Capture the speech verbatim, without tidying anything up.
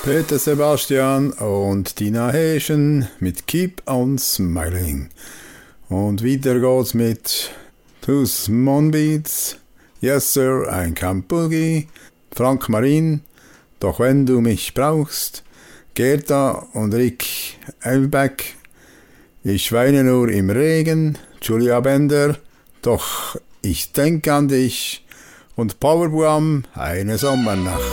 Peter Sebastian und Tina Heschen mit Keep on Smiling. Und weiter geht's mit Two Smon Beats, Yes Sir, ein Camp Boogie, Frank Marin, Doch wenn du mich brauchst, Gerda und Rick Elbeck, Ich weine nur im Regen, Julia Bender, Doch ich denk an dich und Powerbuam, Eine Sommernacht.